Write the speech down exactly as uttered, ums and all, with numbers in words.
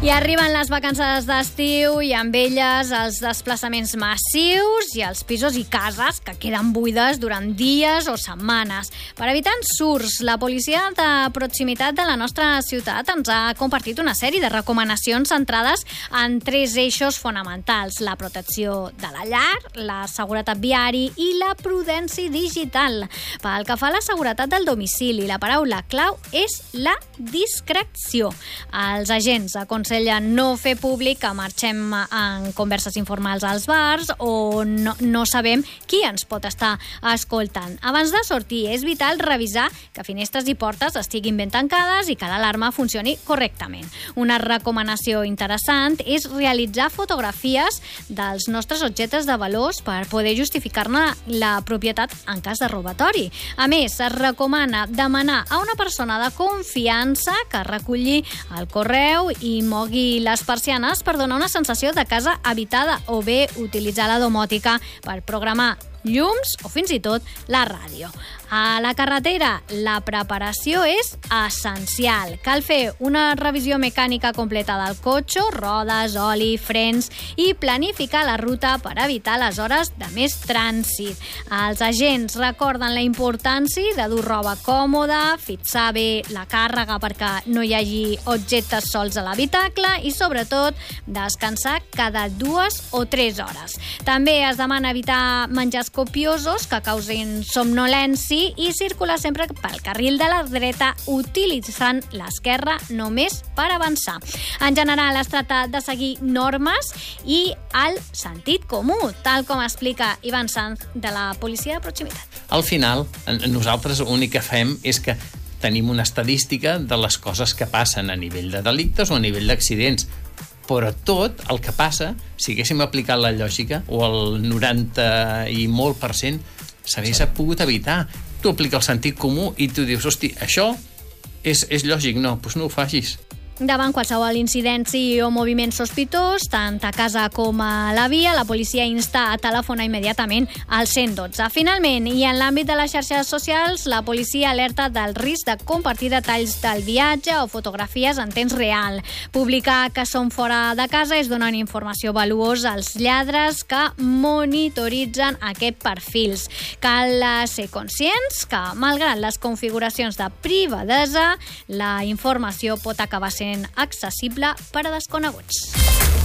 I arriben les vacances d'estiu i amb elles els desplaçaments massius i els pisos i cases que queden buides durant dies o setmanes. Per evitar ensurts, la policia de proximitat de la nostra ciutat ens ha compartit una sèrie de recomanacions centrades en tres eixos fonamentals: la protecció de la llar, la seguretat viari i la prudència digital. Pel que fa a la seguretat del domicili, la paraula clau és la discreció. Els agents aconsellen no fer públic que marxem en converses informals als bars o no, no sabem qui ens pot estar escoltant. Abans de sortir és vital revisar que finestres i portes estiguin ben tancades i que l'alarma funcioni correctament. Una recomanació interessant és realitzar fotografies dels nostres objectes de valors per poder justificar-ne la propietat en cas de robatori. A més, es recomana demanar a una persona de confiança que reculli el correu i mogui les persianes per donar una sensació de casa habitada, o bé utilitzar la domòtica per programar llums o fins i tot la ràdio. A la carretera, la preparació és essencial. Cal fer una revisió mecànica completa del cotxe, rodes, oli, frens i planificar la ruta per evitar les hores de més trànsit. Els agents recorden la importància de dur roba còmoda, fixar bé la càrrega perquè no hi hagi objectes sols a l'habitacle i, sobretot, descansar cada dues o tres hores. També es demana evitar menjars copiosos que causin somnolència i circular sempre pel carril de la dreta utilitzant l'esquerra només per avançar. En general, es tracta de seguir normes i el sentit comú, tal com explica Ivan Sanz de la policia de proximitat. Al final, nosaltres l'únic que fem és que tenim una estadística de les coses que passen a nivell de delictes o a nivell d'accidents, però tot el que passa, si haguéssim aplicat la lògica, o el noranta i molt per cent, s'hagués pogut evitar. Tu apliques el sentit comú i tu dius, hosti, això és, és lògic, no, doncs no ho facis. Davant qualsevol incidència o moviment sospitós, tant a casa com a la via, la policia insta a telefonar immediatament al cent dotze. Finalment, i en l'àmbit de les xarxes socials, la policia alerta del risc de compartir detalls del viatge o fotografies en temps real. Publicar que són fora de casa és donar informació valuosa als lladres que monitoritzen aquests perfils. Cal ser conscients que, malgrat les configuracions de privadesa, la informació pot acabar sent accessible per a desconeguts.